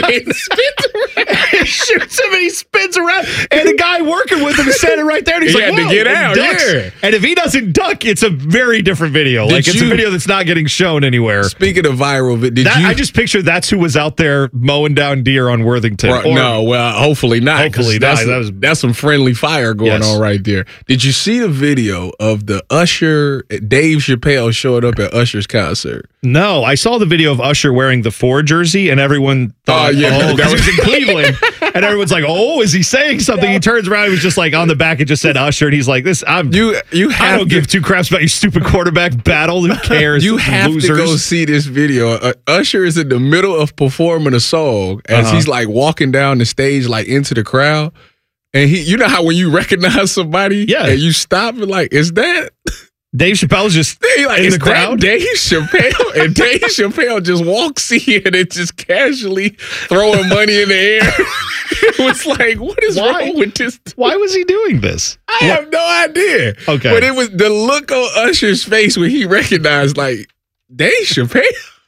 He shoots him and he spins around, and the guy working with him is standing right there. And he's he like, had to get out. Yeah. And if he doesn't duck, it's a very different video. It's a video that's not getting shown anywhere. Speaking of viral, I just picture that's who was out there mowing down deer on Worthington. Hopefully not. Hopefully not. That's some friendly fire going on right there. Did you see the video of the Usher? Dave Chappelle showed up at Usher's concert. No, I saw the video of Usher wearing the 4 jersey, and everyone thought, that was in Cleveland. And everyone's like, oh, is he saying something? He turns around, he was just like on the back, it just said Usher, and he's like, I don't give 2 craps about your stupid quarterback battle. Who cares? You have to go see this video. Usher is in the middle of performing a song as he's like walking down the stage, like into the crowd. And you know how when you recognize somebody, and you stop and like, is that Dave Chappelle's just in the crowd? Dave Chappelle, and Dave Chappelle just walks in and just casually throwing money in the air. It was like, what is wrong with this? Why was he doing this? I have no idea. Okay, but it was the look on Usher's face when he recognized, like, Dave Chappelle.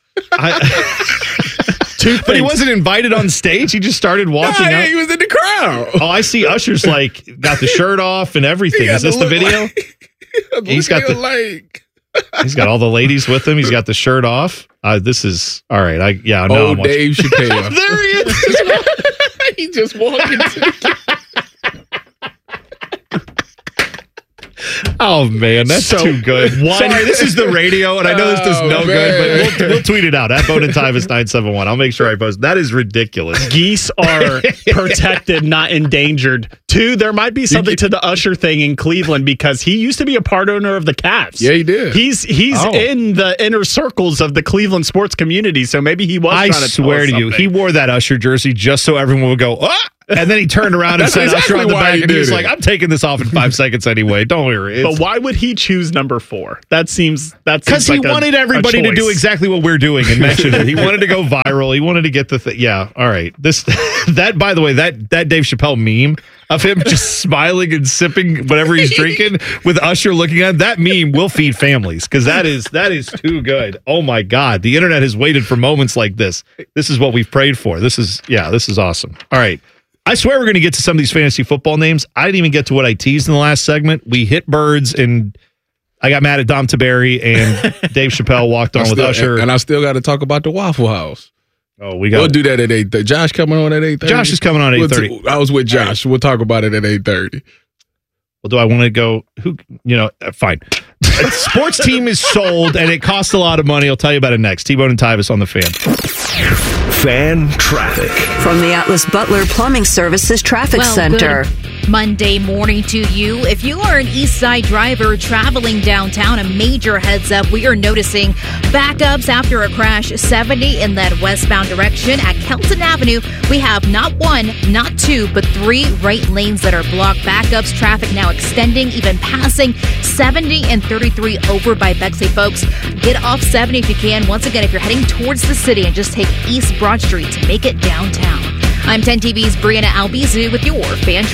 But he wasn't invited on stage. He just started walking out. He was in the crowd. Oh, I see. Usher's like got the shirt off and everything. Is this the video? He's got he's got all the ladies with him. He's got the shirt off. This is all right. Dave Chappelle. There he is. He just walking. Oh, man, that's too good. Sorry, this is the radio, and I know this does no good, but we'll tweet it out at Bone and Tyvis 971. I'll make sure I post. That is ridiculous. Geese are protected, not endangered. 2, there might be something to the Usher thing in Cleveland because he used to be a part owner of the Cavs. Yeah, he did. He's in the inner circles of the Cleveland sports community, so maybe he was trying to swear to you, he wore that Usher jersey just so everyone would go, ah! And then he turned around and said Usher on the back, and he was like, I'm taking this off in 5 seconds anyway. Don't worry. But why would he choose number 4? Because he wanted everybody to do exactly what we're doing and mention it. He wanted to go viral. He wanted to get the thing. Yeah, all right. That, by the way, that Dave Chappelle meme of him just smiling and sipping whatever he's drinking with Usher looking at him, that meme will feed families because that is too good. Oh my God. The internet has waited for moments like this. This is what we've prayed for. This is awesome. All right. I swear we're going to get to some of these fantasy football names. I didn't even get to what I teased in the last segment. We hit birds, and I got mad at Dom Taberi, and Dave Chappelle walked on with Usher. And I still got to talk about the Waffle House. Oh, we'll do that at 8:30. Josh coming on at 8:30? Josh is coming on at 8:30. I was with Josh. We'll talk about it at 8:30. Well, do I want to go? Fine. Sports team is sold, and it costs a lot of money. I'll tell you about it next. T-Bone and Tyvis on the Fan. Fan traffic. From the Atlas Butler Plumbing Services Traffic Center. Good Monday morning to you. If you are an East Side driver traveling downtown, a major heads up. We are noticing backups after a crash 70 in that westbound direction at Kelton Avenue. We have not 1, not 2, but 3 right lanes that are blocked. Backups, traffic now extending, even passing 70 and 33 over by Bexley. Folks, get off 70 if you can. Once again, if you're heading towards the city, and just take East Broad Street to make it downtown. I'm 10 TV's Brianna Albizu with your Fan.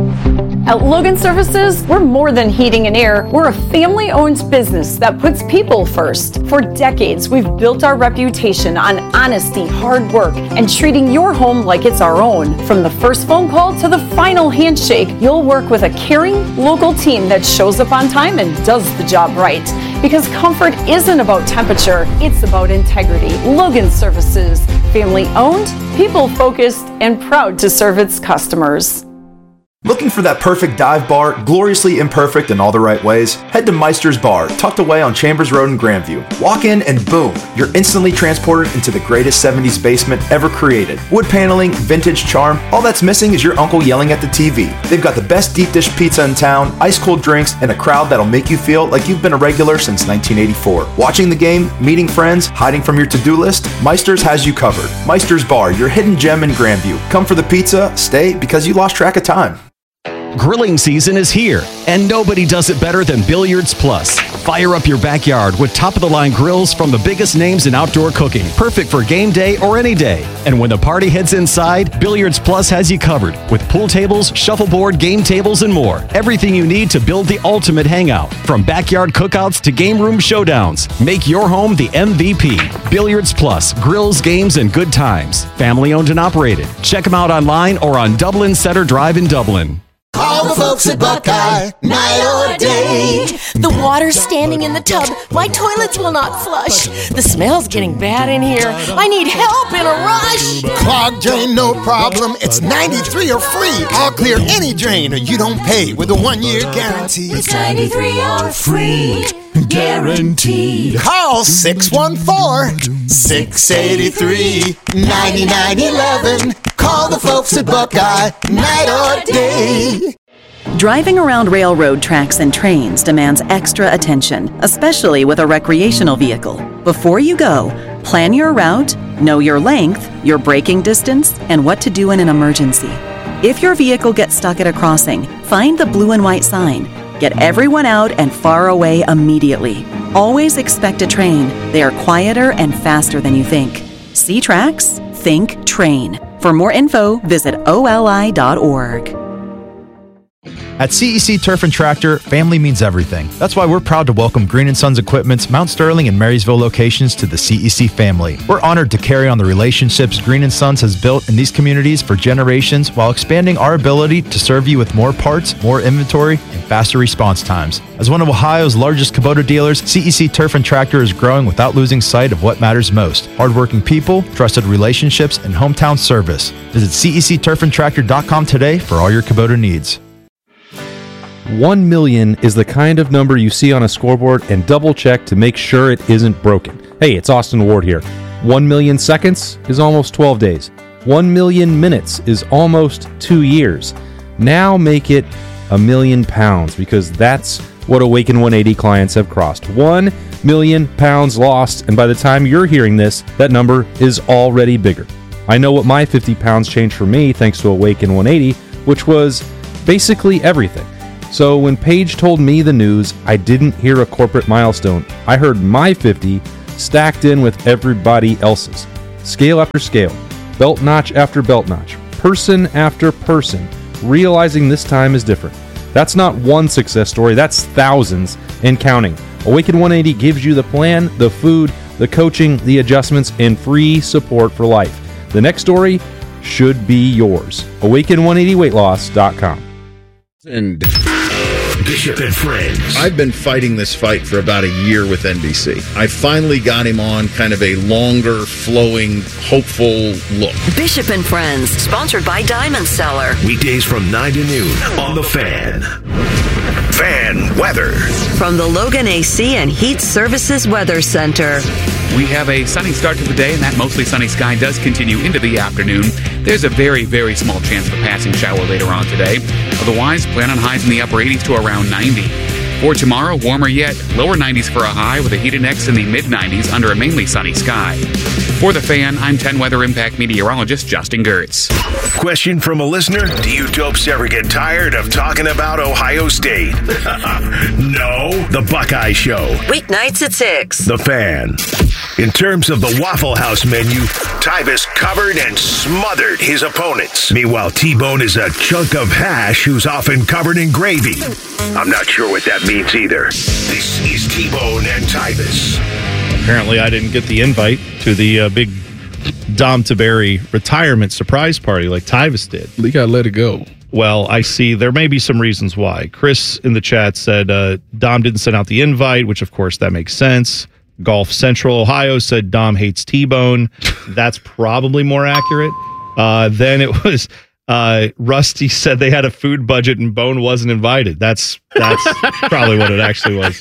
At Logan Services, we're more than heating and air. We're a family-owned business that puts people first. For decades, we've built our reputation on honesty, hard work, and treating your home like it's our own. From the first phone call to the final handshake, you'll work with a caring, local team that shows up on time and does the job right. Because comfort isn't about temperature, it's about integrity. Logan Services, family-owned, people-focused, and proud to serve its customers. Looking for that perfect dive bar, gloriously imperfect in all the right ways? Head to Meister's Bar, tucked away on Chambers Road in Grandview. Walk in and boom, you're instantly transported into the greatest 70s basement ever created. Wood paneling, vintage charm, all that's missing is your uncle yelling at the TV. They've got the best deep dish pizza in town, ice cold drinks, and a crowd that'll make you feel like you've been a regular since 1984. Watching the game, meeting friends, hiding from your to-do list, Meister's has you covered. Meister's Bar, your hidden gem in Grandview. Come for the pizza, stay because you lost track of time. Grilling season is here, and nobody does it better than Billiards Plus. Fire up your backyard with top-of-the-line grills from the biggest names in outdoor cooking, perfect for game day or any day. And when the party heads inside, Billiards Plus has you covered with pool tables, shuffleboard, game tables, and more. Everything you need to build the ultimate hangout, from backyard cookouts to game room showdowns. Make your home the MVP. Billiards Plus, grills, games, and good times. Family-owned and operated. Check them out online or on Dublin Center Drive in Dublin. Call the folks at Buckeye, night or day. The water's standing in the tub. My toilets will not flush. The smell's getting bad in here. I need help in a rush. Clogged drain, no problem. It's 93 or free. I'll clear any drain or you don't pay with a 1-year guarantee. It's 93 or free. Guaranteed. Call 614-683-9911. Call the folks at Buckeye, night or day. Driving around railroad tracks and trains demands extra attention, especially with a recreational vehicle. Before you go, plan your route, know your length, your braking distance, and what to do in an emergency. If your vehicle gets stuck at a crossing, find the blue and white sign. Get everyone out and far away immediately. Always expect a train. They are quieter and faster than you think. See tracks? Think train. For more info, visit oli.org. At CEC Turf and Tractor, family means everything. That's why we're proud to welcome Green & Sons Equipment's Mount Sterling and Marysville locations to the CEC family. We're honored to carry on the relationships Green & Sons has built in these communities for generations while expanding our ability to serve you with more parts, more inventory, and faster response times. As one of Ohio's largest Kubota dealers, CEC Turf and Tractor is growing without losing sight of what matters most: hardworking people, trusted relationships, and hometown service. Visit CECTurfandTractor.com today for all your Kubota needs. 1 million is the kind of number you see on a scoreboard and double check to make sure it isn't broken. Hey, it's Austin Ward here. 1 million seconds is almost 12 days. 1 million minutes is almost 2 years. Now make it £1,000,000 because that's what Awaken 180 clients have crossed. 1 million pounds lost, and by the time you're hearing this, that number is already bigger. I know what my 50 pounds changed for me thanks to Awaken 180, which was basically everything. So when Paige told me the news, I didn't hear a corporate milestone. I heard my 50 stacked in with everybody else's. Scale after scale, belt notch after belt notch, person after person, realizing this time is different. That's not one success story, that's thousands and counting. Awaken 180 gives you the plan, the food, the coaching, the adjustments, and free support for life. The next story should be yours. Awaken180weightloss.com. And Bishop and Friends. I've been fighting this fight for about a year with NBC. I finally got him on kind of a longer, flowing, hopeful look. Bishop and Friends, sponsored by Diamond Seller. Weekdays from 9 to noon on The Fan. Fan weather. From the Logan AC and Heat Services Weather Center. We have a sunny start to the day, and that mostly sunny sky does continue into the afternoon. There's a very, very small chance of a passing shower later on today. Otherwise, plan on highs in the upper 80s to around 90. For tomorrow, warmer yet, lower 90s for a high with a heat index in the mid-90s under a mainly sunny sky. For The Fan, I'm 10 Weather Impact meteorologist Justin Gertz. Question from a listener: do you dopes ever get tired of talking about Ohio State? No? The Buckeye Show. Weeknights at 6. The Fan. In terms of the Waffle House menu, Tyvis covered and smothered his opponents. Meanwhile, T-Bone is a chunk of hash who's often covered in gravy. I'm not sure what that means either. This is T-Bone and Tyvis. Apparently, I didn't get the invite to the big Dom Taberry retirement surprise party like Tyvis did. You gotta let it go. Well, I see there may be some reasons why. Chris in the chat said Dom didn't send out the invite, which of course that makes sense. Golf Central Ohio said Dom hates T-Bone. That's probably more accurate. Then it was Rusty said they had a food budget and Bone wasn't invited. That's probably what it actually was.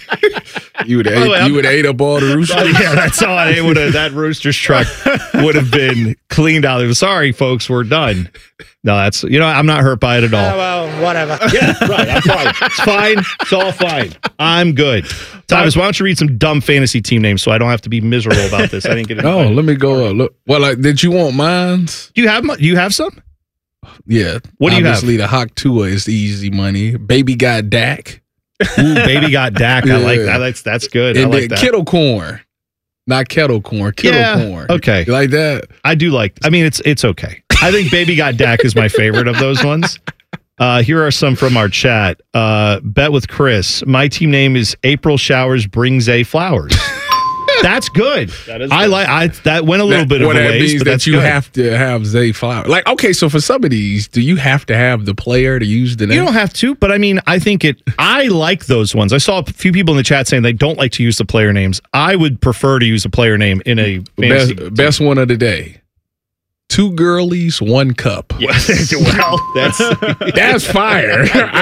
You would have ate up all the roosters. Yeah, that's all I would have. That Roosters truck would have been cleaned out. Sorry, folks, we're done. No, that's, I'm not hurt by it at all. Well, whatever. Yeah, right. I'm fine. It's fine. It's all fine. I'm good. Thomas, why don't you read some dumb fantasy team names so I don't have to be miserable about this? I didn't get it. Oh, let me go. Look. Well, did you want mine? You have some? Yeah. What do you have? Obviously, the Hawk Tua is the easy money. Baby got Dak. Ooh, baby got Dak. I like that. That's good. And I like that. Kettle corn. Not kettle corn. Kettle corn. Okay. You like that? I do like. I mean, it's okay. I think Baby Got Dak is my favorite of those ones. Here are some from our chat. Bet with Chris. My team name is April Showers Brings A Flowers. That's good. That is. That went a little bit of a ways, means but that that's you good. have to have Zay Flowers. Like, okay, so for some of these, do you have to have the player to use the name? You don't have to, but I mean, I like those ones. I saw a few people in the chat saying they don't like to use the player names. I would prefer to use a player name in a fantasy best one of the day. 2 girlies, 1 cup. Yes. Well, that's fire.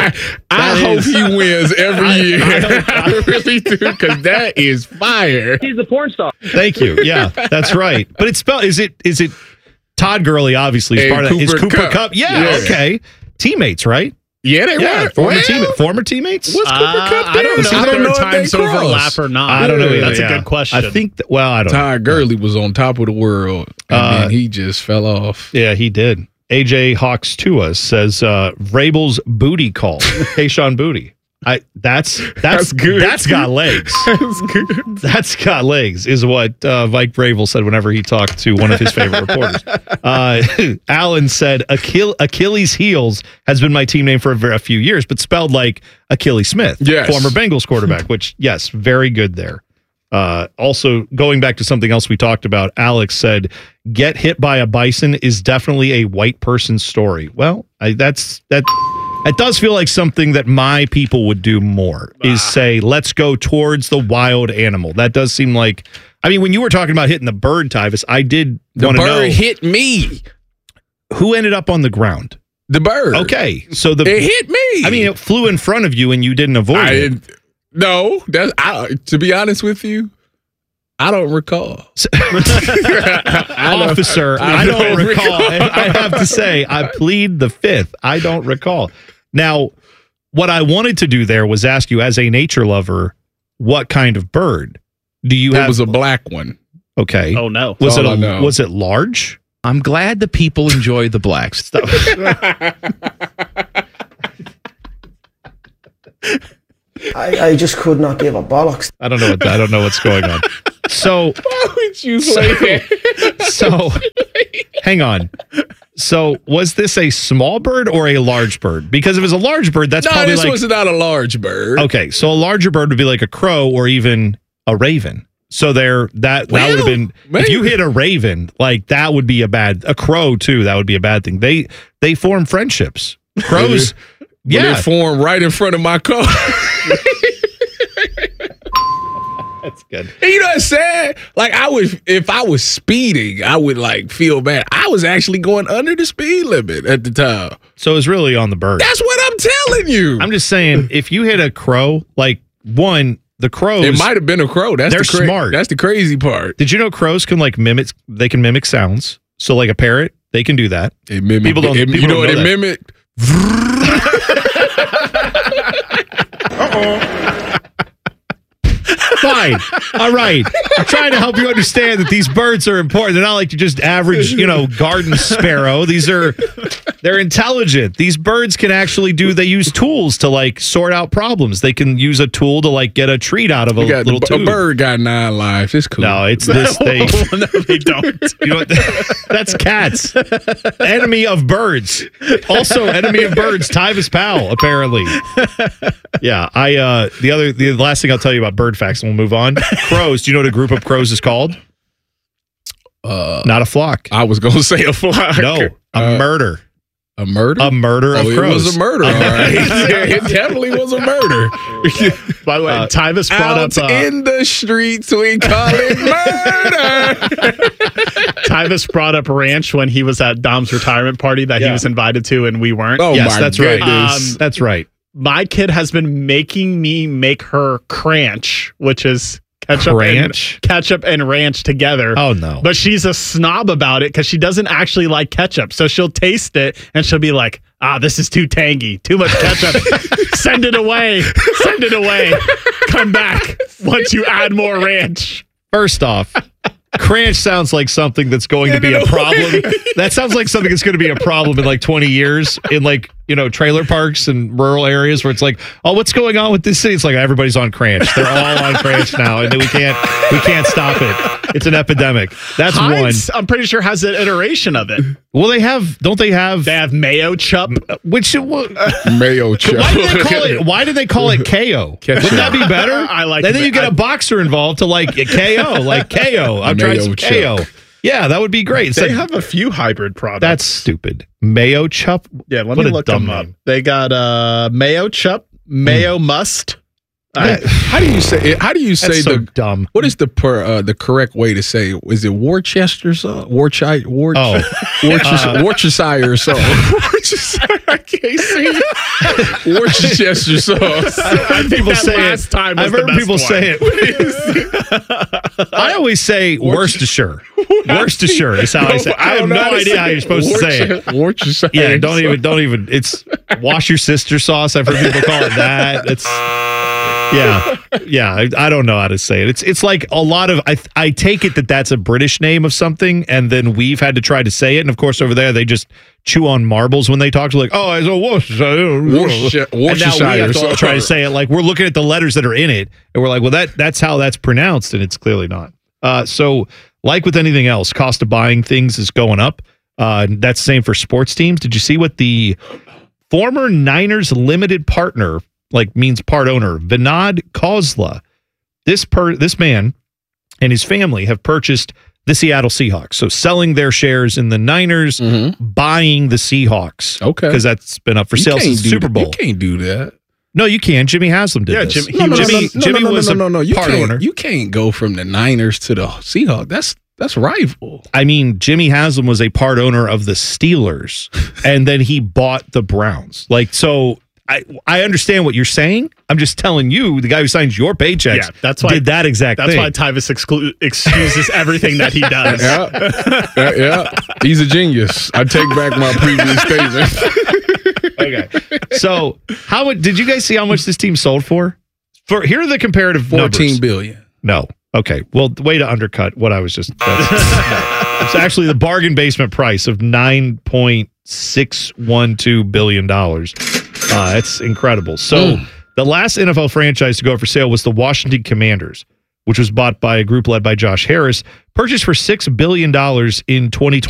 I hope he wins every year. I really do, because that is fire. He's a porn star. Thank you. Yeah, that's right. But it's spelled. Is it Todd Gurley? Obviously, is part of that. Is Cooper Kupp? Yeah. Okay. Teammates, right? Yeah, they were. Former teammates. What's Cooper Kupp? I don't know if their times overlap or not. I don't know. That's a good question. I think. I don't know. Todd Gurley was on top of the world, and then he just fell off. Yeah, he did. AJ Hawks to us says Vrabel's booty call. Hey, Sean Booty. That's good. That's got legs. That's good. That's got legs, is what Mike Vrabel said whenever he talked to one of his favorite reporters. Alan said Achilles Heels has been my team name for a few years, but spelled like Achilles Smith, former Bengals quarterback, which, yes, very good there. Also, going back to something else we talked about, Alex said, get hit by a bison is definitely a white person's story. Well, it does feel like something that my people would do more, is say, let's go towards the wild animal. That does seem like, I mean, when you were talking about hitting the bird, Tyvis, I did want to know. The bird hit me. Who ended up on the ground? The bird. Okay, so it hit me. I mean, it flew in front of you and you didn't avoid it. No, to be honest with you, I don't recall. Officer, I don't recall. I have to say, I plead the fifth. I don't recall. Now, what I wanted to do there was ask you, as a nature lover, what kind of bird do you have? It was a black one. Okay. Oh no. Was it large? I'm glad the people enjoy the black stuff. I just could not give a bollocks. I don't know what's going on. So why would you say that? So hang on. So was this a small bird or a large bird? Because if it's a large bird, that's probably this was not a large bird. Okay, so a larger bird would be like a crow or even a raven. So that would have been if you hit a raven, like that would be a crow too. That would be a bad thing. They form friendships. Crows, they form right in front of my car. That's good. And you know what's sad? Like if I was speeding, I would like feel bad. I was actually going under the speed limit at the time. So it was really on the bird. That's what I'm telling you. I'm just saying, if you hit a crow, like the crows, it might have been a crow. They're smart. That's the crazy part. Did you know crows can mimic? They can mimic sounds. So like a parrot, they can do that. People don't. You know what it mimicked? Fine. All right. I'm trying to help you understand that these birds are important. They're not like just average, garden sparrow. They're intelligent. These birds can actually they use tools to sort out problems. They can use a tool to get a treat out of a little tube. A bird got 9 lives. It's cool. No, it's this thing. No, they don't. You know what? That's cats. Enemy of birds. Also, enemy of birds, Tyvis Powell, apparently. Yeah. The last thing I'll tell you about bird facts, and we'll move on. Crows. Do you know what a group of crows is called? Not a flock. I was going to say a flock. No, a murder. A murder? A murder of crows. It was a murder, all right. It definitely was a murder. By the way, Tyvis brought out up... in the streets, we call it murder. Tyvis brought up ranch when he was at Dom's retirement party that he was invited to, and we weren't. Oh, yes, my that's goodness. Right. That's right. My kid has been making me make her cranch, which is ketchup and ranch together. Oh no! But she's a snob about it because she doesn't actually like ketchup. So she'll taste it and she'll be like, this is too tangy, too much ketchup. Send it away. Send it away. Come back once you add more ranch. First off, cranch sounds like something that's going to be a problem. That sounds like something that's going to be a problem in 20 years in trailer parks and rural areas where it's like, oh, what's going on with this city? It's like everybody's on cranch. They're all on cranch now, and we can't stop it. It's an epidemic. That's Heinz, one. I'm pretty sure has an iteration of it. Well, don't they have mayo chup? Mayo chup. Why do they call it KO? Wouldn't that be better? I like And then you get a boxer involved to KO, KO. I've tried some KO. Yeah, that would be great. They have a few hybrid products. That's stupid. Mayo chup? Yeah, let me look them up. They got mayo chup, mayo must. How do you say it? How do you say That's so dumb? What is the correct way to say it? Is it Worcester sauce? Worcestershire sauce. I can't say it. Worcestershire sauce. I think I've heard people say it. I always say Worcestershire. Worcestershire is how I say it. I have no idea how you're supposed to say it. Worcestershire. Yeah, don't even. It's wash your sister sauce. I've heard people call it that. It's. Yeah. I don't know how to say it. It's like a lot of. I take it that's a British name of something, and then we've had to try to say it. And of course, over there they just chew on marbles when they talk. To it's a Worcestershire. And now we have to all try to say it like we're looking at the letters that are in it, and we're like, well, that's how that's pronounced, and it's clearly not. So, like with anything else, cost of buying things is going up. That's the same for sports teams. Did you see what the former Niners limited partner? Means part owner, Vinod Khosla. This man and his family have purchased the Seattle Seahawks. So selling their shares in the Niners, buying the Seahawks. Okay. Because that's been up for sale since the Super Bowl. You can't do that. No, you can. Jimmy Haslam did this. Jimmy was a part owner. You can't go from the Niners to the Seahawks. That's rival. I mean, Jimmy Haslam was a part owner of the Steelers, and then he bought the Browns. Like, so I understand what you're saying. I'm just telling you, the guy who signs your paychecks did that exact thing. That's why Tyvus excuses everything that he does. Yeah. He's a genius. I take back my previous statement. Okay. So, did you guys see how much this team sold for? Here are the comparative $14 numbers. billion. No. Okay. Well, way to undercut what I was just. It's actually the bargain basement price of $9.612 billion. It's incredible. So the last NFL franchise to go for sale was the Washington Commanders, which was bought by a group led by Josh Harris, purchased for $6 billion in 2020.